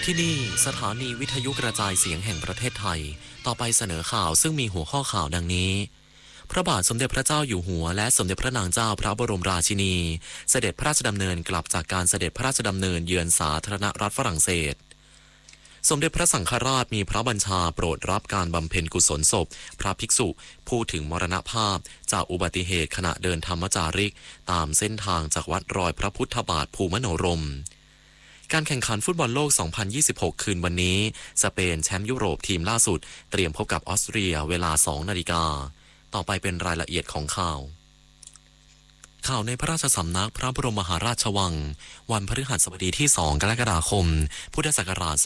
ที่นี่สถานีวิทยุกระจายเสียงแห่งประเทศไทยต่อไปเสนอข่าวซึ่งมีหัวข้อข่าวดังนี้พระบาทสมเด็จพระเจ้าอยู่หัวและสมเด็จพระนางเจ้าพระบรมราชินีเสด็จพระราชดำเนินกลับจากการเสด็จพระราชดำเนินเยือนสาธารณรัฐฝรั่งเศสสมเด็จพระสังฆราชมีพระบัญชาโปรดรับการบำเพ็ญกุศลศพพระภิกษุผู้ถึงมรณภาพจากอุบัติเหตุขณะเดินธรรมจาริกตามเส้นทางจากวัดรอยพระพุทธบาทภูมิมโนรมการแข่งขันฟุตบอลโลก 2026 คืนวันนี้สเปนแชมป์ยุโรปทีมล่าสุดเตรียมพบกับออสเตรียเวลา 2 นาฬิกาต่อไปเป็นรายละเอียดของข่าวในพระราชสำนักพระบรมมหาราชวังวันพฤหัสบดีที่ 2 กรกฎาคม พุทธศักราช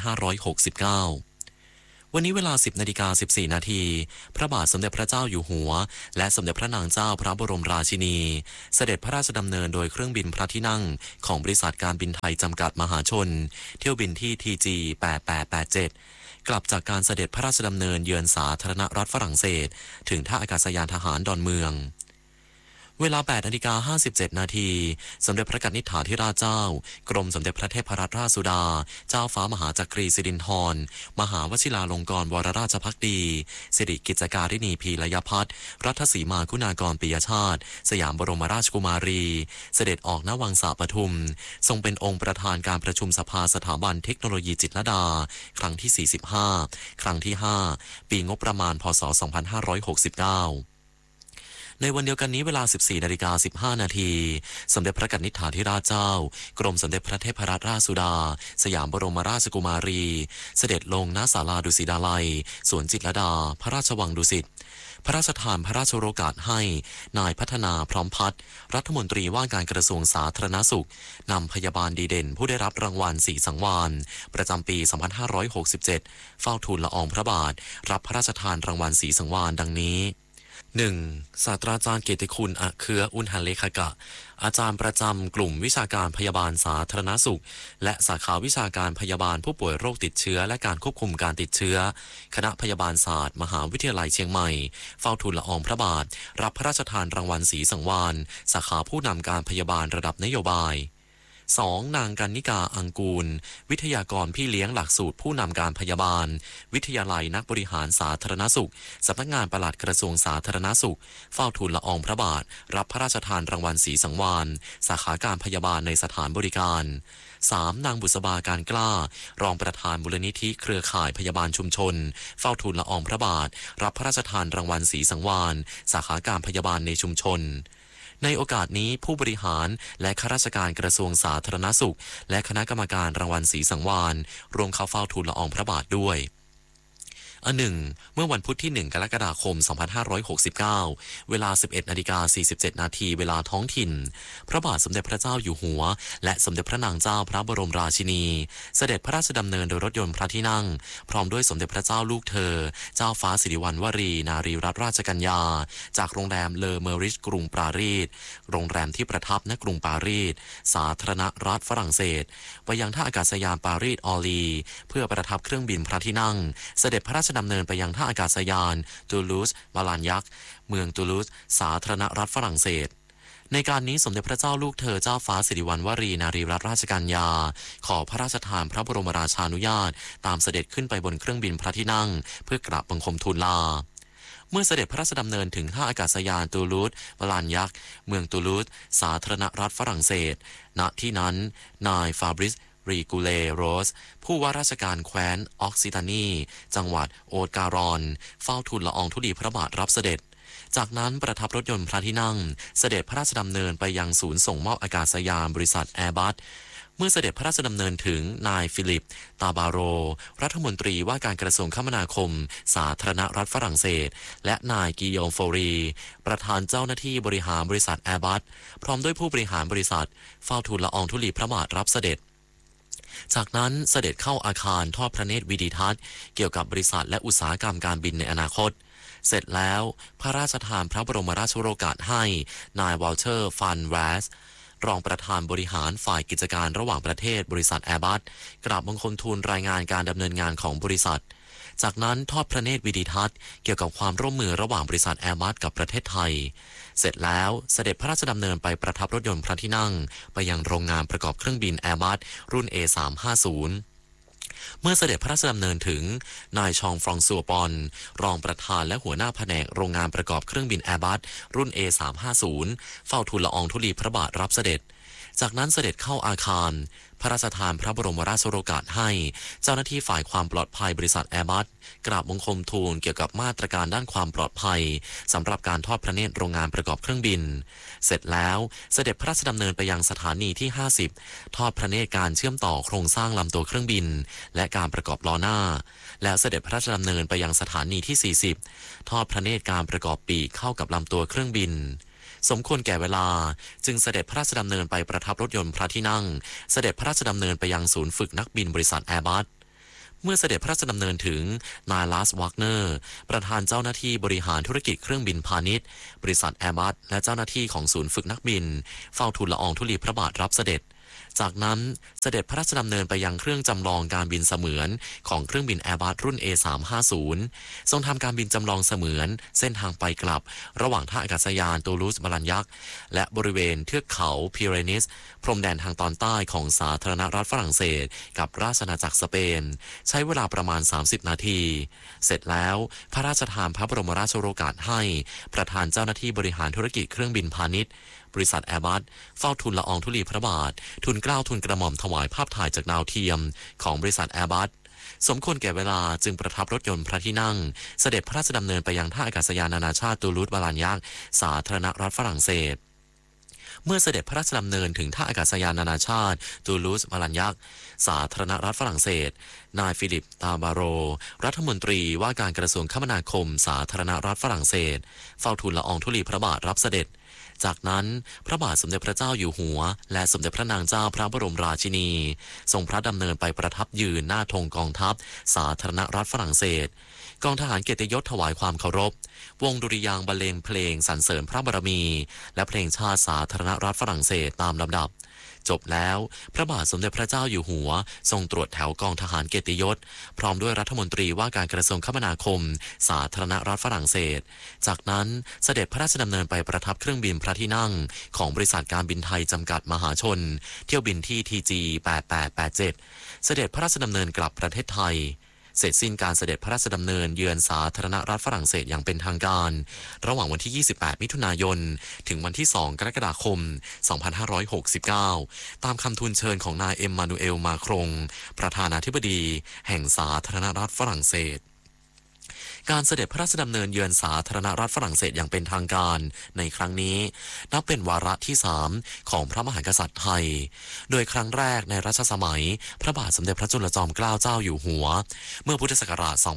2569 วันนี้เวลา 10:14 นาทีพระบาทสมเด็จพระเจ้าอยู่หัวและสมเด็จพระนางเจ้าพระบรมราชินีเสด็จพระราชดำเนินโดยเครื่องบินพระที่นั่งของบริษัทการบินไทยจำกัดมหาชนเที่ยวบินที่ TG 8887กลับจากการเสด็จพระราชดำเนินเยือนสาธารณรัฐฝรั่งเศสถึงท่าอากาศยานทหารดอนเมืองเวลา 8:57 นาทีสมเด็จพระกนิษฐาธิราชเจ้ากรมสมเด็จพระเทพรัตนราชสุดาเจ้าฟ้ามหาจักรีสิรินธรมหาวชิราลงกรณ์วรราชภักดีสิริกิจการิณีพีรยพัฒน์รัตสีมาคุณากรปิยชาติสยามบรมราชกุมารีเสด็จออกณวังสาปทุมทรงเป็นองค์ประธานการประชุมสภาสถาบันเทคโนโลยีจิตรลดาครั้งที่ 45 ครั้งที่ 5 ปีงบประมาณพ.ศ. 2569ในวันเดียวกันนี้เวลา 14:15 นาทีสมเด็จพระกนิษฐาธิราชเจ้ากรมสมเด็จพระเทพรัตนราชสุดาสยามบรมราชกุมารีเสด็จลงณศาลาดุสิตดาลัยสวนจิตรลดาพระราชวังดุสิตพระราชทานพระราชโองการให้นายพัฒนาพร้อมพัฒน์รัฐมนตรีว่าการกระทรวงสาธารณสุขนำพยาบาลดีเด่นผู้ได้รับรางวัล4สังวาลประจำปี 2567 เฝ้าทูลละอองพระบาทรับพระราชทานรางวัล4สังวาลดังนี้1. ศาสตราจารย์เกียรติคุณอเครืออุณหเลขกะอาจารย์ประจำกลุ่มวิชาการพยาบาลสาธารณสุขและสาขาวิชาการพยาบาลผู้ป่วยโรคติดเชื้อและการควบคุมการติดเชื้อคณะพยาบาลศาสตร์มหาวิทยาลัยเชียงใหม่เฝ้าทูลละอองพระบาทรับพระราชทานรางวัลศรีสังวาลสาขาผู้นำการพยาบาลระดับนโยบาย2. นางกันนิกาอังกูลวิทยากรพี่เลี้ยงหลักสูตรผู้นำการพยาบาลวิทยาลัยนักบริหารสาธารณสุขสำนักงานปลัดกระทรวงสาธารณสุขเฝ้าทูลละอองพระบาทรับพระราชทานรางวัลศรีสังวาลสาขาการพยาบาลในสถานบริการ 3. นางบุษบาการกล้ารองประธานมูลนิธิเครือข่ายพยาบาลชุมชนเฝ้าทูลละอองพระบาทรับพระราชทานรางวัลศรีสังวาลสาขาการพยาบาลในชุมชนในโอกาสนี้ผู้บริหารและข้าราชการกระทรวงสาธารณสุขและคณะกรรมการรางวัลศรีสังวาลรวมเข้าเฝ้าทูลละอองพระบาทด้วยเมื่อวันพุธที่ 1 กรกฎาคม 2569 เวลา 11:47 นาทีเวลาท้องถิ่นพระบาทสมเด็จพระเจ้าอยู่หัวและสมเด็จพระนางเจ้าพระบรมราชินีเสด็จพระราชดำเนินโดยรถยนต์พระที่นั่งพร้อมด้วยสมเด็จพระเจ้าลูกเธอเจ้าฟ้าสิริวัณวรีนารีรัตนราชกัญญาจากโรงแรมเลอเมอริชกรุงปารีสโรงแรมที่ประทับณกรุงปารีสสาธารณรัฐฝรั่งเศสไปยังท่าอากาศยานปารีสออลีเพื่อประทับเครื่องบินพระที่นั่งเสด็จพระราชดำเนินไปยังท่าอากาศยานตูลูสมาลานยักษ์เมืองตูลูสสาธารณรัฐฝรั่งเศสในการนี้สมเด็จพระเจ้าลูกเธอเจ้าฟ้าสิริวัณวรีนารีรัตนราชกัญญาขอพระราชทานพระบรมราชานุญาตตามเสด็จขึ้นไปบนเครื่องบินพระที่นั่งเพื่อกราบบังคมทูลลาเมื่อเสด็จพระราชดำเนินถึงท่าอากาศยานตูลูสมาลานยักษ์เมืองตูลูสสาธารณรัฐฝรั่งเศสณที่นั้นนายฟาบริสรีกูเลโรสผู้ว่าราชการแคว้นออกซิตานีจังหวัดโอตการอนเฝ้าทูลละอองธุลีพระบาทรับเสด็จจากนั้นประทับรถยนต์พระที่นั่งเสด็จพระราชดำเนินไปยังศูนย์ส่งมอบอากาศยานบริษัทแอร์บัสเมื่อเสด็จพระราชดำเนินถึงนายฟิลิปตาบาโรรัฐมนตรีว่าการกระทรวงคมนาคมสาธารณรัฐฝรั่งเศสและนายกิโยมโฟรีประธานเจ้าหน้าที่บริหารบริษัทแอร์บัสพร้อมด้วยผู้บริหารบริษัทเฝ้าทูลละอองธุลีพระบาทรับเสด็จจากนั้นเสด็จเข้าอาคารทอดพระเนตรวิดิทัศน์เกี่ยวกับบริษัทและอุตสาหกรรมการบินในอนาคตเสร็จแล้วพระราชทานพระบรมราชโองการให้นายวอลเตอร์ฟันแวสรองประธานบริหารฝ่ายกิจการระหว่างประเทศบริษัทแอร์บัสกราบบังคมทูลรายงานการดำเนินงานของบริษัทจากนั้นทอดพระเนตรวิดิทัศน์เกี่ยวกับความร่วมมือระหว่างบริษัทแอร์บัสกับประเทศไทย เสร็จแล้วเสด็จพระราชดำเนินไปประทับรถยนต์พระที่นั่งไปยังโรงงานประกอบเครื่องบินแอร์บัสรุ่น A350 เมื่อเสด็จพระราชดำเนินถึงนายชองฟรองซัวปอนรองประธานและหัวหน้าแผนกโรงงานประกอบเครื่องบินแอร์บัสรุ่น A350 เฝ้าทูลละอองธุลีพระบาทรับเสด็จจากนั้นเสด็จเข้าอาคารพระราชทานพระบรมราชโองการให้เจ้าหน้าที่ฝ่ายความปลอดภัยบริษัทแอร์บัสกราบบังคมทูลเกี่ยวกับมาตรการด้านความปลอดภัยสำหรับการทอดพระเนตรโรงงานประกอบเครื่องบินเสร็จแล้วเสด็จพระราชดำเนินไปยังสถานีที่50ทอดพระเนตรการเชื่อมต่อโครงสร้างลำตัวเครื่องบินและการประกอบล้อหน้าแล้วเสด็จพระราชดำเนินไปยังสถานีที่40ทอดพระเนตรการประกอบปีกเข้ากับลำตัวเครื่องบินสมควรแก่เวลาจึงเสด็จพระราชดำเนินไปประทับรถยนต์พระที่นั่งเสด็จพระราชดำเนินไปยังศูนย์ฝึกนักบินบริษัทแอร์บัสเมื่อเสด็จพระราชดำเนินถึงนายลาสวักเนอร์ประธานเจ้าหน้าที่บริหารธุรกิจเครื่องบินพาณิชย์บริษัทแอร์บัสและเจ้าหน้าที่ของศูนย์ฝึกนักบินเฝ้าทูลละอองธุลีพระบาทรับเสด็จจากนั้นเสด็จพระราชดำเนินไปยังเครื่องจำลองการบินเสมือนของเครื่องบินแอร์บัสรุ่น A350 ทรงทำการบินจำลองเสมือนเส้นทางไปกลับระหว่างท่าอากาศยานตูลูสบาลันยักและบริเวณเทือกเขาพิเรนิสพรมแดนทางตอนใต้ของสาธารณรัฐฝรั่งเศสกับราชอาณาจักรสเปนใช้เวลาประมาณ30นาทีเสร็จแล้วพระราชทานพระบรมราชโองการให้ประธานเจ้าหน้าที่บริหารธุรกิจเครื่องบินพาณิชย์บริษัทแอร์บัสเฝ้าทูลละอองธุลีพระบาททูลเกล้าทูลกระหม่อมถวายภาพถ่ายจากดาวเทียมของบริษัทแอร์บัสสมควรแก่เวลาจึงประทับรถยนต์พระที่นั่งเสด็จพระราชดำเนินไปยังท่าอากาศยานนานาชาติตูลูสบาลันยักสาธารณรัฐฝรั่งเศสเมื่อเสด็จพระราชดำเนินถึงท่าอากาศยานนานาชาติตูลูสบาลันยักสาธารณรัฐฝรั่งเศสนายฟิลิปตาบาโรรัฐมนตรีว่าการกระทรวงคมนาคมสาธารณรัฐฝรั่งเศสเฝ้าทูลละอองธุลีพระบาทรับเสด็จจากนั้นพระบาทสมเด็จพระเจ้าอยู่หัวและสมเด็จพระนางเจ้าพระบรมราชินีทรงพระดำเนินไปประทับยืนหน้าธงกองทัพสาธารณรัฐฝรั่งเศสกองทหารเกียรติยศถวายความเคารพวงดุริยางค์บรรเลงเพลงสรรเสริญพระบารมีและเพลงชาติสาธารณรัฐฝรั่งเศสตามลำดับจบแล้วพระบาทสมเด็จพระเจ้าอยู่หัวทรงตรวจแถวกองทหารเกียรติยศพร้อมด้วยรัฐมนตรีว่าการกระทรวงคมนาคมสาธารณรัฐฝรั่งเศสจากนั้นเสด็จพระราชดำเนินไปประทับเครื่องบินพระที่นั่งของบริษัทการบินไทยจำกัดมหาชนเที่ยวบินที่ TG 8887เสด็จพระราชดำเนินกลับประเทศไทยเสร็จสิ้นการเสด็จพระราชดำเนินเยือนสาธารณรัฐฝรั่งเศสอย่างเป็นทางการระหว่างวันที่28มิถุนายนถึงวันที่2กรกฎาคม2569ตามคำทูลเชิญของนายเอ็มมานูเอลมาครงประธานาธิบดีแห่งสาธารณรัฐฝรั่งเศสการเสด็จพระราชดำเนินเยือนสาธารณรัฐฝรั่งเศสอย่างเป็นทางการในครั้งนี้นับเป็นวาระที่3ของพระมหากษัตริย์ไทยโดยครั้งแรกในรัชสมัยพระบาทสมเด็จพระจุลจอมเกล้าเจ้าอยู่หัวเมื่อพุทธศักราช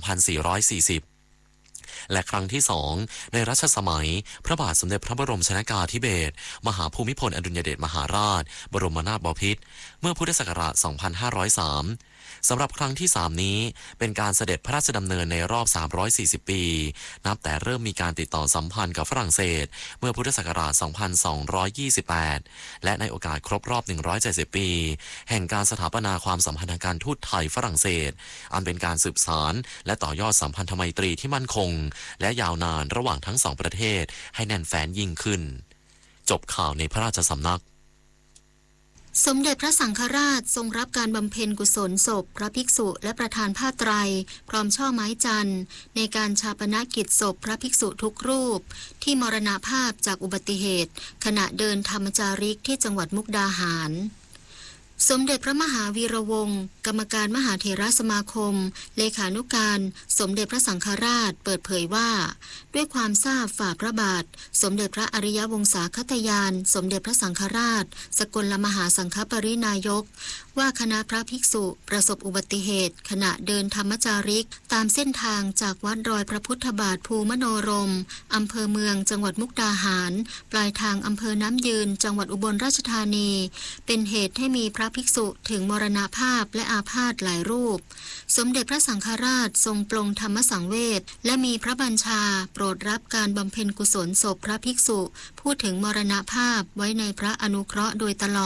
2440และครั้งที่2ในรัชสมัยพระบาทสมเด็จพระบรมชนกาธิเบศรมหาภูมิพลอดุลยเดชมหาราชบรมนาถบพิตรเมื่อพุทธศักราช 2503สำหรับครั้งที่3นี้เป็นการเสด็จพระราชดำเนินในรอบ340ปีนับแต่เริ่มมีการติดต่อสัมพันธ์กับฝรั่งเศสเมื่อพุทธศักราช 2228และในโอกาสครบรอบ170ปีแห่งการสถาปนาความสัมพันธ์ทางการทูตไทยฝรั่งเศสอันเป็นการสืบสานและต่อยอดสัมพันธไมตรีที่มั่นคงและยาวนานระหว่างทั้ง2ประเทศให้แน่นแฟ้นยิ่งขึ้นจบข่าวในพระราชสำนักสมเด็จพระสังฆราชทรงรับการบำเพ็ญกุศลศพพระภิกษุและประธานผ้าไตรพร้อมช่อไม้จันทร์ในการฌาปนกิจศพพระภิกษุทุกรูปที่มรณภาพจากอุบัติเหตุขณะเดินธรรมจาริกที่จังหวัดมุกดาหารสมเด็จพระมหาวีระวงศ์กรรมการมหาเถรสมาคมเลขานุการสมเด็จพระสังฆราชเปิดเผยว่าด้วยความทราบฝ่าพระบาทสมเด็จพระอริยวงศาคตยานสมเด็จพระสังฆราชสกลมหาสังฆปรินายกว่าคณะพระภิกษุประสบอุบัติเหตุขณะเดินธรรมจาริกตามเส้นทางจากวัดรอยพระพุทธบาทภูมโนรมอำเภอเมืองจังหวัดมุกดาหารปลายทางอำเภอน้ำยืนจังหวัดอุบลราชธานีเป็นเหตุให้มีพระภิกษุถึงมรณภาพและอาพาธหลายรูปสมเด็จพระสังฆราชทรงปลงธรรมสังเวชและมีพระบัญชาโปรดรับการบำเพ็ญกุศลศพพระภิกษุผู้ถึงมรณภาพไว้ในพระอนุเคราะห์โดยตลอด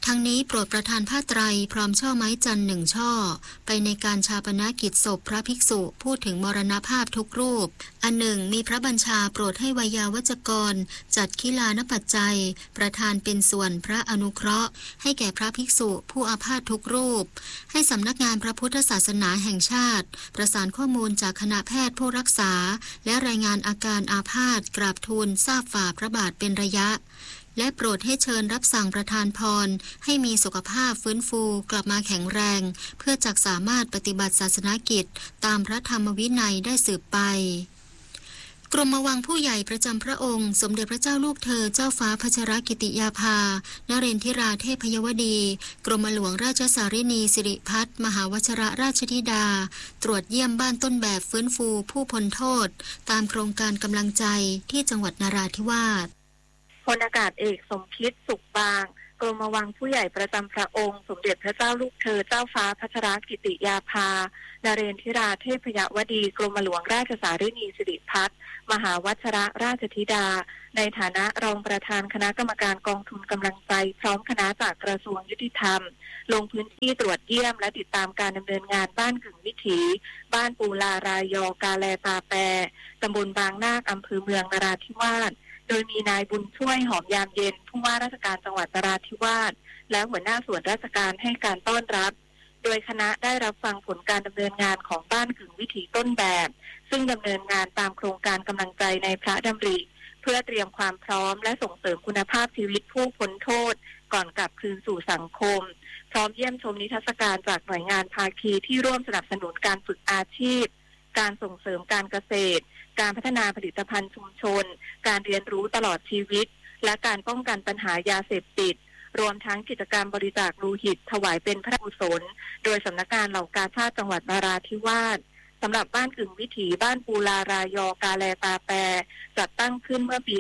ทั้งนี้โปรดประทานผ้าไตรพร้อมช่อไม้จันทร์1 ช่อไปในการชาปนกิจศพพระภิกษุผู้ถึงมรณภาพทุกรูปอันหนึ่งมีพระบัญชาโปรดให้ไวยาวัจกรจัดขิลานปัจจัยประทานเป็นส่วนพระอนุเคราะห์ให้แก่พระภิกษุผู้อาพาธทุกรูปให้สำนักงานพระพุทธศาสนาแห่งชาติประสานข้อมูลจากคณะแพทย์ผู้รักษาและรายงานอาการอาพาธกราบทูลทราบฝ่าพระบาทเป็นระยะและโปรดให้เชิญรับสั่งประทานพรให้มีสุขภาพฟื้นฟูกลับมาแข็งแรงเพื่อจักสามารถปฏิบัติศาสนกิจตามพระธรรมวินัยได้สืบไปกรมวังผู้ใหญ่ประจำพระองค์สมเด็จพระเจ้าลูกเธอเจ้าฟ้าพัชรกิติยาภานเรนทิราเทพยวดีกรมหลวงราชสารินีสิริพัฒน์มหาวชิรราชธิดาตรวจเยี่ยมบ้านต้นแบบฟื้นฟูผู้พ้นโทษตามโครงการกำลังใจที่จังหวัดนราธิวาสพลอากาศเอกสมคิดสุขบางกรมวังผู้ใหญ่ประจำพระองค์สมเด็จพระเจ้าลูกเธอเจ้าฟ้าพัชรกิติยาภานเรนทิราเทพยวดีกรมหลวงราชสารินีสิริพัฒน์มหาวชิรราชธิดาในฐานะรองประธานคณะกรรมการกองทุนกำลังใจพร้อมคณะจากกระทรวงยุติธรรมลงพื้นที่ตรวจเยี่ยมและติดตามการดำเนินงานบ้านกึ่งวิถีบ้านปูลารายอกาแลตาแปตำบลบางนาคอำเภอเมืองนราธิวาสโดยมีนายบุญช่วยหอมยามเย็นผู้ว่าราชการจังหวัดนราธิวาสและหัวหน้าส่วนราชการให้การต้อนรับโดยคณะได้รับฟังผลการดำเนินงานของบ้านกึ่งวิถีต้นแบบซึ่งดำเนินงานตามโครงการกำลังใจในพระดำริเพื่อเตรียมความพร้อมและส่งเสริมคุณภาพชีวิตผู้พ้นโทษก่อนกลับคืนสู่สังคมพร้อมเยี่ยมชมนิทรรศการจากหน่วยงานภาคีที่ร่วมสนับสนุนการฝึกอาชีพการส่งเสริมการเกษตรการพัฒนาผลิตภัณฑ์ชุมชนการเรียนรู้ตลอดชีวิตและการป้องกันปัญหายาเสพติดรวมทั้งกิจกรรมบริจาคโลหิตถวายเป็นพระกุศลโดยสำนักงานเหล่ากาชาดจังหวัดนราธิวาสสำหรับบ้านกึ่งวิถีบ้านปูลารายอกาแลตาแปจัดตั้งขึ้นเมื่อปี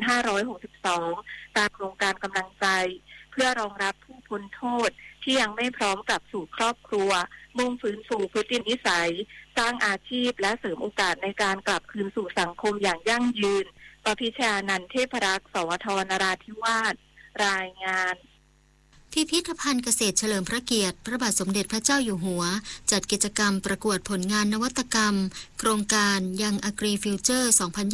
2562 ตามโครงการกำลังใจเพื่อรองรับผู้พ้นโทษที่ยังไม่พร้อมกลับสู่ครอบครัวมุ่งฟื้นฟูพฤตินิสัยสร้างอาชีพและเสริมโอกาสในการกลับคืนสู่สังคมอย่างยั่งยืนปพิชานันท์เทพรักษ์สวทนราธิวาสรายงานพิพิธภัณฑ์เกษตรเฉลิมพระเกียรติพระบาทสมเด็จพระเจ้าอยู่หัวจัดกิจกรรมประกวดผลงานนวัตกรรมโครงการยังอ Agri Future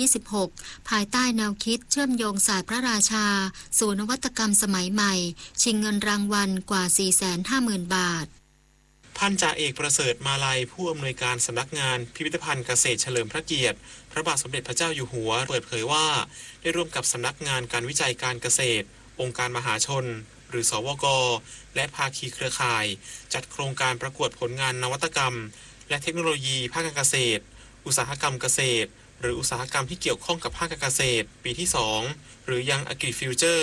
2026 ภายใต้แนวคิดเชื่อมโยงศาสตร์พระราชาสู่นวัตกรรมสมัยใหม่ชิงเงินรางวัลกว่า 450,000 บาทพันจ่าเอกประเสริฐมาลัยผู้อำนวยการสำนักงานพิพิธภัณฑ์เกษตรเฉลิมพระเกียรติพระบาทสมเด็จพระเจ้าอยู่หัวเปิดเผยว่าได้ร่วมกับสำนักงานการวิจัยการเกษตรองค์การมหาชนหรือสวก.และภาคีเครือข่ายจัดโครงการประกวดผลงานนวัตกรรมและเทคโนโลยีภาคการเกษตรอุตสาหกรรมเกษตรหรืออุตสาหกรรมที่เกี่ยวข้องกับภาคการเกษตรปีที่2หรือยัง Agri Future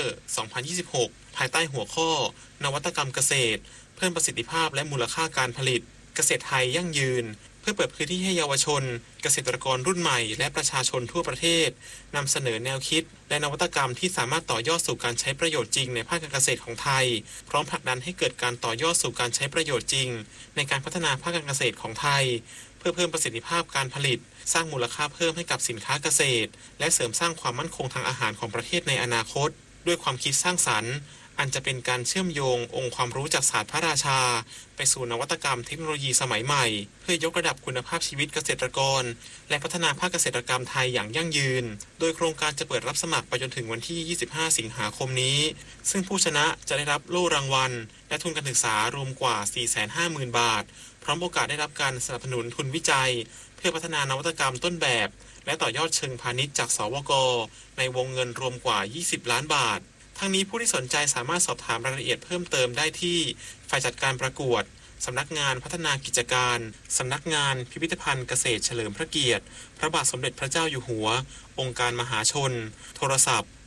2026 ภายใต้หัวข้อนวัตกรรมเกษตรเพิ่มประสิทธิภาพและมูลค่าการผลิตเกษตรไทยยั่งยืนเพื่อเปิดพื้นที่ให้เยาวชนเกษตรกรรุ่นใหม่และประชาชนทั่วประเทศนำเสนอแนวคิดและนวัตกรรมที่สามารถต่อยอดสู่การใช้ประโยชน์จริงในภาคการเกษตรของไทยพร้อมผลักดันให้เกิดการต่อยอดสู่การใช้ประโยชน์จริงในการพัฒนาภาคการเกษตรของไทยเพื่อเพิ่มประสิทธิภาพการผลิตสร้างมูลค่าเพิ่มให้กับสินค้าเกษตรและเสริมสร้างความมั่นคงทางอาหารของประเทศในอนาคตด้วยความคิดสร้างสรรค์อันจะเป็นการเชื่อมโยงองค์ความรู้จากศาสตร์พระราชาไปสู่นวัตกรรมเทคโนโลยีสมัยใหม่เพื่อยกระดับคุณภาพชีวิตเกษตรกรและพัฒนาภาคเกษตรกรรมไทยอย่างยั่งยืนโดยโครงการจะเปิดรับสมัครไปจนถึงวันที่ 25 สิงหาคมนี้ซึ่งผู้ชนะจะได้รับโล่รางวัลและทุนการศึกษารวมกว่า 450,000 บาทพร้อมโอกาสได้รับการสนับสนุนทุนวิจัยเพื่อพัฒนานวัตกรรมต้นแบบและต่อยอดเชิงพาณิชย์จากสวก.ในวงเงินรวมกว่า 20 ล้านบาททั้งนี้ผู้ที่สนใจสามารถสอบถามรายละเอียดเพิ่มเติมได้ที่ฝ่ายจัดการประกวดสำนักงานพัฒนากิจการสำนักงานพิพิธภัณฑ์เกษตรเฉลิมพระเกียรติพระบาทสมเด็จพระเจ้าอยู่หัวองค์การมหาชนโทรศัพท์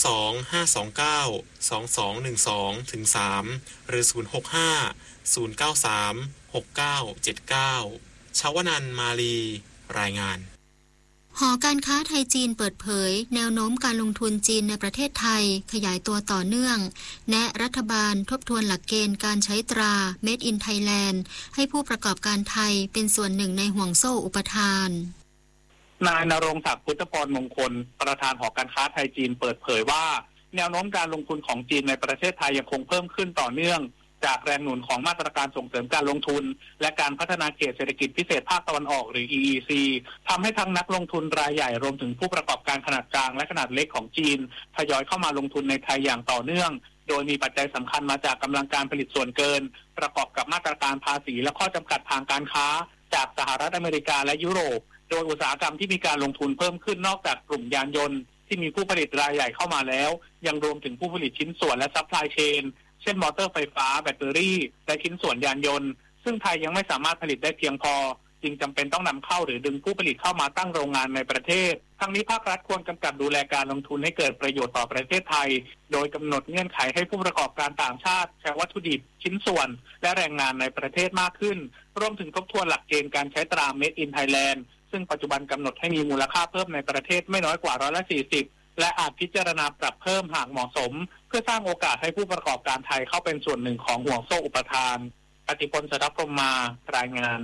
025292212-3หรือ065-093-6979ชวนันท์มาลีรายงานหอการค้าไทยจีนเปิดเผยแนวโน้มการลงทุนจีนในประเทศไทยขยายตัวต่อเนื่องแนะรัฐบาลทบทวนหลักเกณฑ์การใช้ตรา Made in Thailand ให้ผู้ประกอบการไทยเป็นส่วนหนึ่งในห่วงโซ่อุปทานนายณรงค์ศักดิ์พุทธพรมงคลประธานหอการค้าไทยจีนเปิดเผยว่าแนวโน้มการลงทุนของจีนในประเทศไทยยังคงเพิ่มขึ้นต่อเนื่องจากแรงหนุนของมาตรการส่งเสริมการลงทุนและการพัฒนาเขตเศรษฐกิจพิเศษภาคตะวันออกหรือ EEC ทำให้ทั้งนักลงทุนรายใหญ่รวมถึงผู้ประกอบการขนาดกลางและขนาดเล็กของจีนทยอยเข้ามาลงทุนในไทยอย่างต่อเนื่องโดยมีปัจจัยสำคัญมาจากกำลังการผลิตส่วนเกินประกอบกับมาตรการภาษีและข้อจำกัดทางการค้าจากสหรัฐอเมริกาและยุโรปโดยอุตสาหกรรมที่มีการลงทุนเพิ่มขึ้นนอกจากกลุ่มยานยนต์ที่มีผู้ผลิตรายใหญ่เข้ามาแล้วยังรวมถึงผู้ผลิตชิ้นส่วนและซัพพลายเชนเช่นมอเตอร์ไฟฟ้าแบตเตอรี่และชิ้นส่วนยานยนต์ซึ่งไทยยังไม่สามารถผลิตได้เพียงพอจึงจำเป็นต้องนำเข้าหรือดึงผู้ผลิตเข้ามาตั้งโรงงานในประเทศทั้งนี้ภาครัฐควรกำกับดูแลการลงทุนให้เกิดประโยชน์ต่อประเทศไทยโดยกำหนดเงื่อนไขให้ผู้ประกอบการต่างชาติใช้วัตถุดิบชิ้นส่วนและแรงงานในประเทศมากขึ้นรวมถึงทบทวนหลักเกณฑ์การใช้ตรา Made in Thailand ซึ่งปัจจุบันกำหนดให้มีมูลค่าเพิ่มในประเทศไม่น้อยกว่า40%และอาจพิจารณาปรับเพิ่มหากเหมาะสมเพื่อสร้างโอกาสให้ผู้ประกอบการไทยเข้าเป็นส่วนหนึ่งของห่วงโซ่อุปทานปฏิพล สัทธพรหมมารายงาน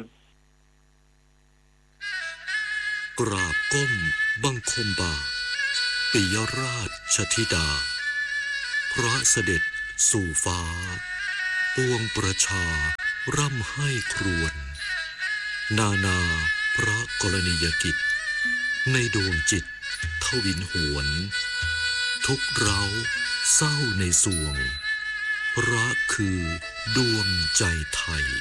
กราบก้มบังคมบาทปิยราชธิดาพระเสด็จสู่ฟ้าปวงประชาร่ำให้ครวญนาพระกรณียกิจในดวงจิตทวินหวนทุกเร้าเศร้าในสวงรักคือดวงใจไทย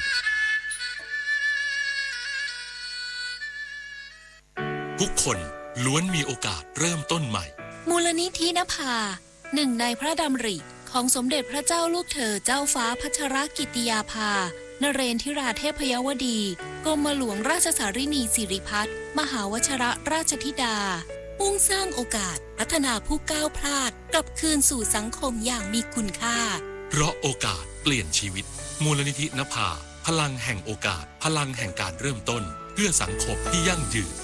ทุกคนล้วนมีโอกาสเริ่มต้นใหม่มูลนิธินภาหนึ่งในพระดำริของสมเด็จพระเจ้าลูกเธอเจ้าฟ้าพัชรกิติยาภานเรนทิราเทพยวดีกรมหลวงราชสารินีสิริพัฒน์มหาวชรราชธิดามุ่งสร้างโอกาสพัฒนาผู้ก้าวพลาดกลับคืนสู่สังคมอย่างมีคุณค่าเพราะโอกาสเปลี่ยนชีวิตมูลนิธินภาพลังแห่งโอกาสพลังแห่งการเริ่มต้นเพื่อสังคมที่ยั่งยืน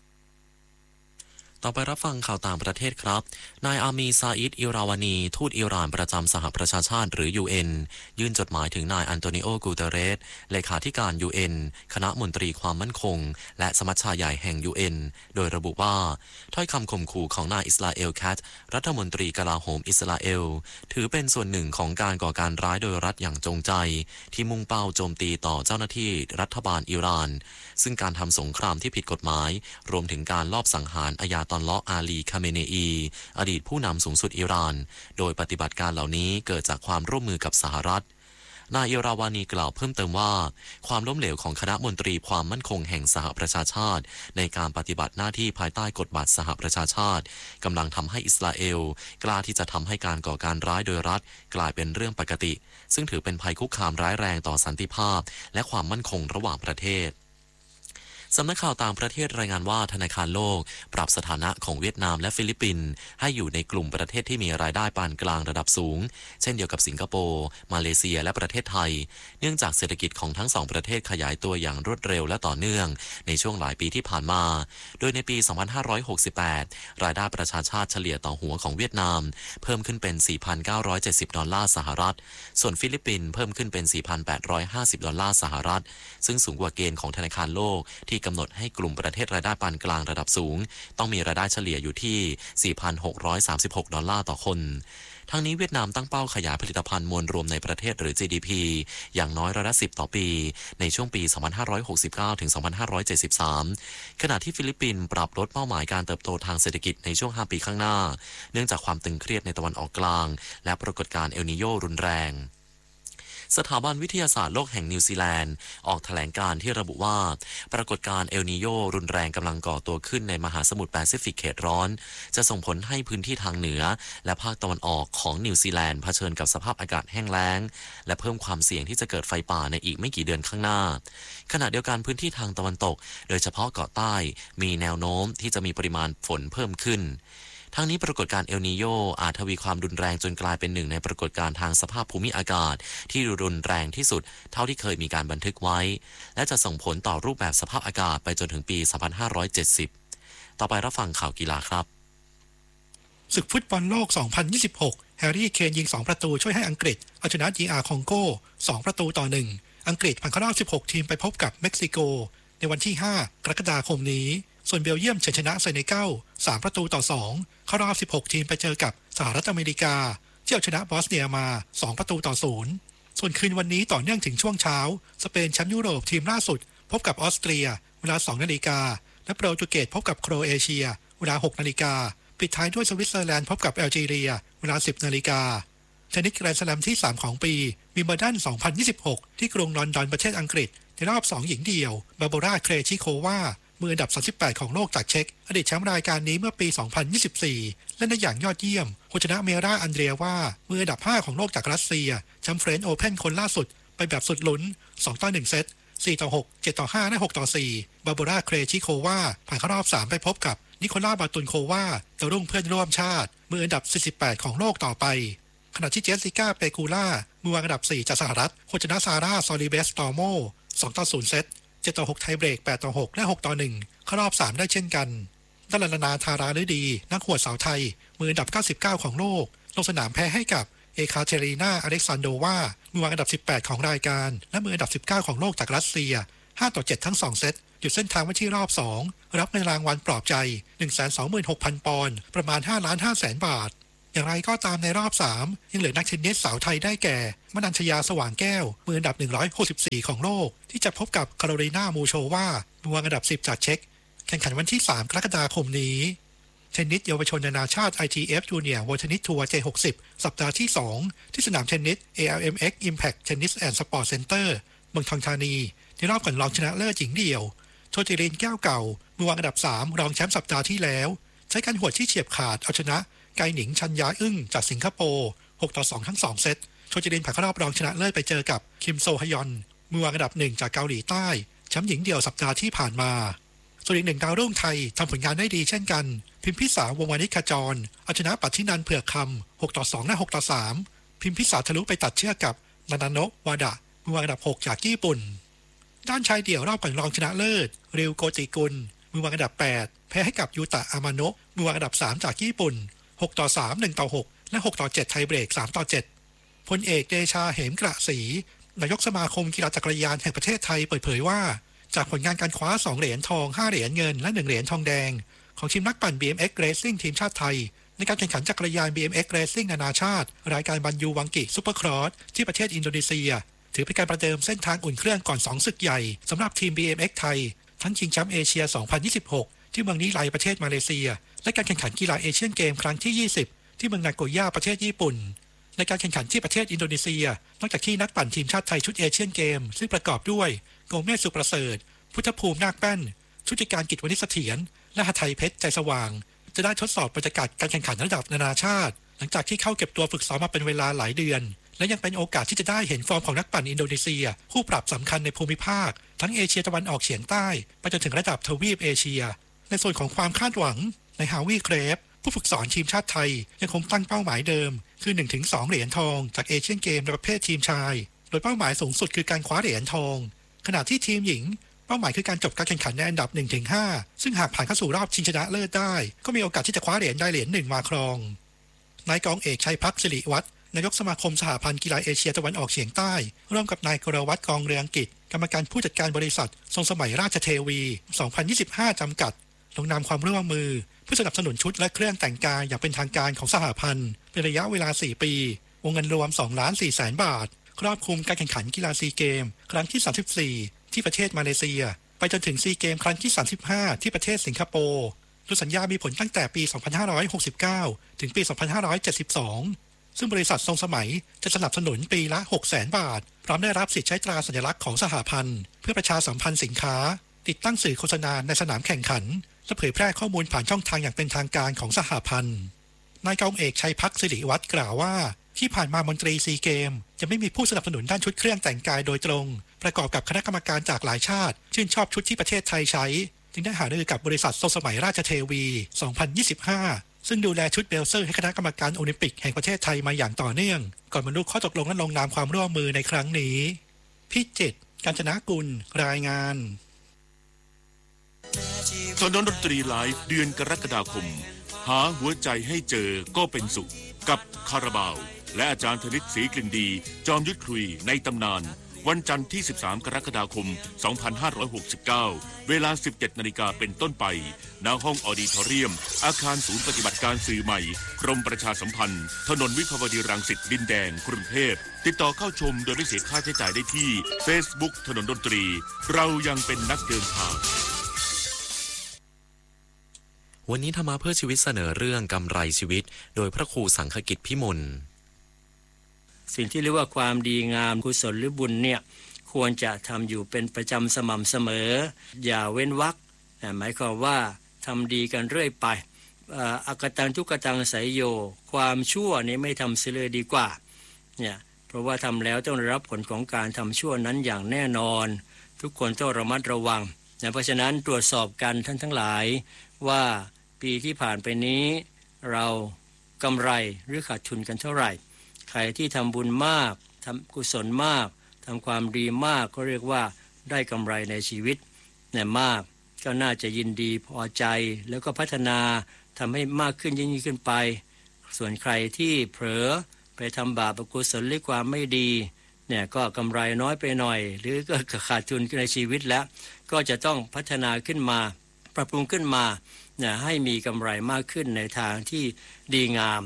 ต่อไปรับฟังข่าวต่างประเทศครับนายอามีซาอิดอิราวานีทูตอิหร่านประจำสหประชาชาติหรือ UN ยื่นจดหมายถึงนายอันโตนิโอ กูเตเรสเลขาธิการ UN คณะมนตรีความมั่นคงและสมัชชาใหญ่แห่ง UN โดยระบุว่าถ้อยคำข่มขู่ของนายอิสราเอลแคทรัฐมนตรีกลาโหมอิสราเอลถือเป็นส่วนหนึ่งของการก่อการร้ายโดยรัฐอย่างจงใจที่มุ่งเป้าโจมตีต่อเจ้าหน้าที่รัฐบาลอิหร่านซึ่งการทำสงครามที่ผิดกฎหมายรวมถึงการลอบสังหารอายาตอลลอฮ์อาลีคาเมเนอีอดีตผู้นำสูงสุดอิหร่านโดยปฏิบัติการเหล่านี้เกิดจากความร่วมมือกับสหรัฐนายอิราวานีกล่าวเพิ่มเติมว่าความล้มเหลวของคณะมนตรีความมั่นคงแห่งสหประชาชาติในการปฏิบัติหน้าที่ภายใต้กฎบัตรสหประชาชาติกำลังทำให้อิสราเอลกล้าที่จะทำให้การก่อการร้ายโดยรัฐกลายเป็นเรื่องปกติซึ่งถือเป็นภัยคุกคามร้ายแรงต่อสันติภาพและความมั่นคงระหว่างประเทศสำนักข่าวต่างประเทศรายงานว่าธนาคารโลกปรับสถานะของเวียดนามและฟิลิปปินส์ให้อยู่ในกลุ่มประเทศที่มีรายได้ปานกลางระดับสูงเช่นเดียวกับสิงคโปร์มาเลเซียและประเทศไทยเนื่องจากเศรษฐกิจของทั้งสองประเทศขยายตัวอย่างรวดเร็วและต่อเนื่องในช่วงหลายปีที่ผ่านมาโดยในปี 2568 รายได้ประชาชาติเฉลี่ยต่อหัวของเวียดนามเพิ่มขึ้นเป็น 4,970 ดอลลาร์สหรัฐส่วนฟิลิปปินส์เพิ่มขึ้นเป็น 4,850 ดอลลาร์สหรัฐซึ่งสูงกว่าเกณฑ์ของธนาคารโลกที่กำหนดให้กลุ่มประเทศรายได้ปานกลางระดับสูงต้องมีรายได้เฉลี่ยอยู่ที่ 4,636 ดอลลาร์ต่อคนทั้งนี้เวียดนามตั้งเป้าขยายผลิตภัณฑ์มวลรวมในประเทศหรือ GDP อย่างน้อย10%ต่อปีในช่วงปี 2569 ถึง 2573 ขณะที่ฟิลิปปินส์ปรับลดเป้าหมายการเติบโตทางเศรษฐกิจในช่วง 5 ปีข้างหน้าเนื่องจากความตึงเครียดในตะวันออกกลางและปรากฏการณ์เอลนีโญรุนแรงสถาบันวิทยาศาสตร์โลกแห่งนิวซีแลนด์ออกแถลงการณ์ที่ระบุว่าปรากฏการณ์เอลนีโญรุนแรงกำลังก่อตัวขึ้นในมหาสมุทรแปซิฟิกเขตร้อนจะส่งผลให้พื้นที่ทางเหนือและภาคตะวันออกของนิวซีแลนด์เผชิญกับสภาพอากาศแห้งแล้งและเพิ่มความเสี่ยงที่จะเกิดไฟป่าในอีกไม่กี่เดือนข้างหน้าขณะเดียวกันพื้นที่ทางตะวันตกโดยเฉพาะเกาะใต้มีแนวโน้มที่จะมีปริมาณฝนเพิ่มขึ้นทั้งนี้ปรากฏการณ์เอลนีโญอาจทวีความรุนแรงจนกลายเป็นหนึ่งในปรากฏการณ์ทางสภาพภูมิอากาศที่รุนแรงที่สุดเท่าที่เคยมีการบันทึกไว้และจะส่งผลต่อรูปแบบสภาพอากาศไปจนถึงปี 2570 ต่อไปรับฟังข่าวกีฬาครับศึกฟุตบอลโลก 2026 แฮร์รี่เคนยิง 2 ประตูช่วยให้อังกฤษเอาชนะ DR คองโก 2 ประตูต่อ 1 อังกฤษผ่านเข้ารอบ 16 ทีมไปพบกับเม็กซิโกในวันที่ 5 กรกฎาคมนี้ส่วนเบลเยียมเฉือนชนะเซเนกัล 3 ประตูต่อ 2 เข้ารอบ 16 ทีมไปเจอกับสหรัฐอเมริกาที่เอาชนะบอสเนียมา2-0ส่วนคืนวันนี้ต่อเนื่องถึงช่วงเช้าสเปนแชมป์ยุโรปทีมล่าสุดพบกับออสเตรียเวลา 2 นาฬิกาและโปรตุเกสพบกับโครเอเชียเวลา 6 นาฬิกาปิดท้ายด้วยสวิตเซอร์แลนด์พบกับแอลจีเรียเวลา 10 นาฬิกาเทนนิสแกรนด์สแลมที่3ของปีวิมเบิลดัน2026ที่กรุงลอนดอนประเทศอังกฤษในรอบ2หญิงเดี่ยวบาร์โบราเครชิโความืออันดับ38ของโลกจากเช็กอดีตแชมป์รายการนี้เมื่อปี 2024 เล่นได้อย่างยอดเยี่ยมชนะเมราอันเดรียวามืออันดับ5ของโลกจากรัสเซียแชมป์เฟรนช์โอเพ่นคนล่าสุดไปแบบสุดลุ้น 2-1 เซต 4-6 7-5 และ 6-4 บาร์โบราเครชิโควาผ่านเข้ารอบ3ไปพบกับนิโคลาบาตุนโควาดาวรุ่งเพื่อนร่วมชาติมืออันดับ48ของโลกต่อไปขณะที่เจสสิก้าเปกูล่ามือวางอันดับ4จากสหรัฐชนะซาร่าซอลิเบสตอร์โม 2-0 เซต 7-6 ไทยเบรก 8-6 และ 6-1 เข้ารอบ3ได้เช่นกันดัลลนาธาราฤดีนักหวดสาวไทยมืออันดับ99ของโลกลงสนามแพ้ให้กับเอคาเทรีนาอเล็กซานโดวามือวางอันดับ18ของรายการและมืออันดับ19ของโลกจากรัสเซีย 5-7 ทั้ง2เซตหยุดเส้นทางไว้ที่รอบ2รับในรางวัลปลอบใจ 126,000 ปอนด์ประมาณ 5,500,000 บาทอย่างไรก็ตามในรอบ3ยังเหลือนักเทนนิสสาวไทยได้แก่มนัญชยาสว่างแก้วมืออันดับ164ของโลกที่จะพบกับคาโรลีนามูโชวามือวางอันดับ10จากเช็กแข่งขันวันที่3กรกฎาคมนี้เทนนิสเยาวชนนานาชาติ ITF Junior World Tennis Tour J60 สัปดาห์ที่2ที่สนามเทนนิส ALMX Impact Tennis and Sport Center เมืองทองธานีในรอบก่อนรองชนะเลิศหญิงเดี่ยวโชติรินแก้วเก่ามือวางอันดับ3รองแชมป์สัปดาห์ที่แล้วใช้การหวดที่เฉียบขาดเอาชนะไกหนิงชัญญาอึ้งจากสิงคโปร์ 6-2 ทั้ง2เซตโชติรินผ่านเข้ารอบรองชนะเลิศไปเจอกับคิมโซฮยอนมือวางอันดับ1จากเกาหลีใต้แชมป์หญิงเดี่ยวสัปดาห์ที่ผ่านมาส่วนอีก1ดาวรุ่งไทยทำผลงานได้ดีเช่นกันพิมพิสาวงวานิชขจรเอาชนะปัทธินันท์เผือกคำ 6-2 และ 6-3 พิมพิสาทะลุไปตัดเชือกกับนานาโนะวาดะมือวางอันดับ6จากญี่ปุ่นด้านชายเดี่ยวรอบก่อนรองชนะเลิศริวโกจิกุลมือวางอันดับ8แพ้ให้กับยูตะอามาโนะมือวางอันดับ3จากญี่ปุ่น 6-3 1-6 และ 6-7 ไทยเบรก 3-7 พลเอกเดชาเหมกระศรีนายกสมาคมกีฬาจักรยานแห่งประเทศไทยเปิดเผยว่าจากผลงานการคว้า2เหรียญทอง5เหรียญเงินและ1เหรียญทองแดงของทีมนักปั่น BMX Racing ทีมชาติไทยในการแข่งขันจักรยาน BMX Racing นานาชาติรายการบันยูวังกิซุปเปอร์ครอสที่ประเทศอินโดนีเซียถือเป็นการประเดิมเส้นทางอุ่นเครื่องก่อน2ศึกใหญ่สำหรับทีม BMX ไทยทั้งชิงแชมป์เอเชีย 2026 ที่เมืองนิไลประเทศมาเลเซียและการแข่งขันกีฬาเอเชียนเกมครั้งที่20ที่เมืองนาโกย่าประเทศญี่ปุ่นในการแข่งขันที่ประเทศอินโดนีเซียนอกจากที่นักปั่นทีมชาติไทยชุดเอเชียนเกมซึ่งประกอบด้วยโกเมสสุประเสริฐพุทธภูมินาคแป้นชุติการกิจวณิชเสถียรและหทัยเพชรใจสว่างจะได้ทดสอบบรรยากาศการแข่งขันระดับนานาชาติหลังจากที่เข้าเก็บตัวฝึกซ้อมมาเป็นเวลาหลายเดือนและยังเป็นโอกาสที่จะได้เห็นฟอร์มของนักปั่นอินโดนีเซียคู่ปรับสำคัญในภูมิภาคทั้งเอเชียตะวันออกเฉียงใต้ไปจนถึงระดับทวีปเอเชียในส่วนของความคาดหวังในฮาวิเครฟผู้ฝึกสอนทีมชาติไทยยังคงตั้งเป้าหมายเดิมคือ 1-2 เหรียญทองจากเอเชียนเกมในประเภททีมชายโดยเป้าหมายสูงสุดคือการคว้าเหรียญทองขณะที่ทีมหญิงเป้าหมายคือการจบการแข่งขันในอันดับ 1-5 ซึ่งหากผ่านเข้าสู่รอบชิงชนะเลิศได้ก็มีโอกาสที่จะคว้าเหรียญได้เหรียญ1มาครองนายกองเอกชัยพักดิ์สิริวัฒน์นายกสมาคมสหพันธ์กีฬาเอเชียตะวันออกเฉียงใต้ร่วมกับนายกรวัฒน์กองเรืองกิจกรรมการผู้จัดการบริษัททรงสมัยราชเทวี 2025 จำกัดลงนามความร่วมมือเพื่อสนับสนุนชุดและเครื่องแต่งกายอย่างเป็นทางการของสหพันธ์เป็นระยะเวลา4ปีวงเงินรวม 2,400,000 บาทครอบคลุมการแข่งขันกีฬาซีเกมครั้งที่34ที่ประเทศมาเลเซียไปจนถึงซีเกมครั้งที่35ที่ประเทศสิงคโปร์โดยสัญญามีผลตั้งแต่ปี 2569 ถึงปี 2572 ซึ่งบริษัททรงสมัยจะสนับสนุนปีละ 600,000 บาทพร้อมได้รับสิทธิ์ใช้ตราสัญลักษณ์ของสหพันธ์เพื่อประชาสัมพันธ์สินค้าติดตั้งสื่อโฆษณาในสนามแข่งขันและเผยแพร่ข้อมูลผ่านช่องทางอย่างเป็นทางการของสหพันธ์นายกองเอกชัยพักดิ์สิริวัฒน์กล่าวว่าที่ผ่านมามนตรีซีเกมจะไม่มีผู้สนับสนุนด้านชุดเครื่องแต่งกายโดยตรงประกอบกับคณะกรรมการจากหลายชาติชื่นชอบชุดที่ประเทศไทยใช้จึงได้หารือกับบริษัททรงสมัยราชเทวี 2025 ซึ่งดูแลชุดเบลเซอร์ให้คณะกรรมการโอลิมปิกแห่งประเทศไทยมาอย่างต่อเนื่องก่อนบรรลุข้อตกลงและลงนามความร่วมมือในครั้งนี้พิจิตร กาญจนกุลรายงานถนนดนตรีไลฟ์เดือนกรกฎาคมหาหัวใจให้เจอก็เป็นสุขกับคาราบาวและอาจารย์ธนิตศรีกลิ่นดีจอมยุทธคุยในตำนานวันจันทร์ที่ 13 กรกฎาคม 2569 เวลา 17 นาฬิกาเป็นต้นไปณห้องออดิทอเรียมอาคารศูนย์ปฏิบัติการสื่อใหม่กรมประชาสัมพันธ์ถนนวิภาวดีรังสิตดินแดงกรุงเทพติดต่อเข้าชมโดยไม่เสียค่าใช้จ่ายได้ที่ Facebook ถนนดนตรีเรายังเป็นนักเดินทางวันนี้ธรรมะเพื่อชีวิตเสนอเรื่องกำไรชีวิตโดยพระครูสังฆกิจพิมลสิ่งที่เรียกว่าความดีงามกุศลหรือบุญเนี่ยควรจะทำอยู่เป็นประจำสม่ำเสมออย่าเว้นวรรคหมายความว่าทำดีกันเรื่อยไปอกตังทุกตังไสยโยความชั่วนี้ไม่ทำเสียเลยดีกว่าเนี่ยเพราะว่าทำแล้วต้องได้รับผลของการทำชั่วนั้นอย่างแน่นอนทุกคนต้องระมัดระวังเพราะฉะนั้นตรวจสอบกันท่านทั้งหลายว่าปีที่ผ่านไปนี้เรากำไรหรือขาดทุนกันเท่าไหร่ใครที่ทำบุญมากทำกุศลมากทำความดีมากก็เรียกว่าได้กำไรในชีวิตเนี่ยมากก็น่าจะยินดีพอใจแล้วก็พัฒนาทำให้มากขึ้นยิ่งขึ้นไปส่วนใครที่เผลอไปทำบาปอกุศลหรือความไม่ดีเนี่ยก็กำไรน้อยไปหน่อยหรือก็ขาดทุนในชีวิตแล้วก็จะต้องพัฒนาขึ้นมาปรับปรุงขึ้นมาให้มีกำไรมากขึ้นในทางที่ดีงาม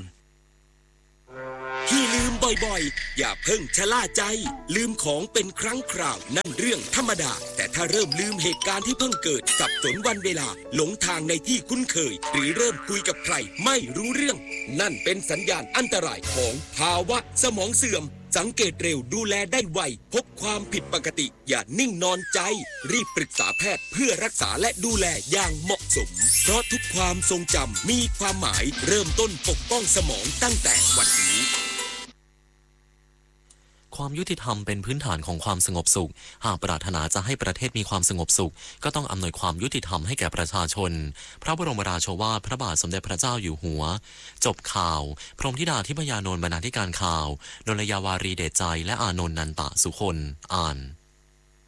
ที่ลืมบ่อยๆอย่าเพิ่งชะล่าใจลืมของเป็นครั้งคราวนั่นเรื่องธรรมดาแต่ถ้าเริ่มลืมเหตุการณ์ที่เพิ่งเกิดสับสนวันเวลาหลงทางในที่คุ้นเคยหรือเริ่มคุยกับใครไม่รู้เรื่องนั่นเป็นสัญญาณอันตรายของภาวะสมองเสื่อมสังเกตเร็วดูแลได้ไวพบความผิดปกติอย่านิ่งนอนใจรีบปรึกษาแพทย์เพื่อรักษาและดูแลอย่างเหมาะสมเพราะทุกความทรงจำมีความหมายเริ่มต้นปกป้องสมองตั้งแต่วันนี้ความยุติธรรมเป็นพื้นฐานของความสงบสุขหากปรารถนาจะให้ประเทศมีความสงบสุขก็ต้องอำนวยความยุติธรรมให้แก่ประชาชนพระบรมราโชวาทพระบาทสมเด็จพระเจ้าอยู่หัวจบข่าวพรหมธิดาทิพยานนท์บรรณาธิการข่าวนนยาวารีเดชใจและอานนท์นันตะสุคนอ่าน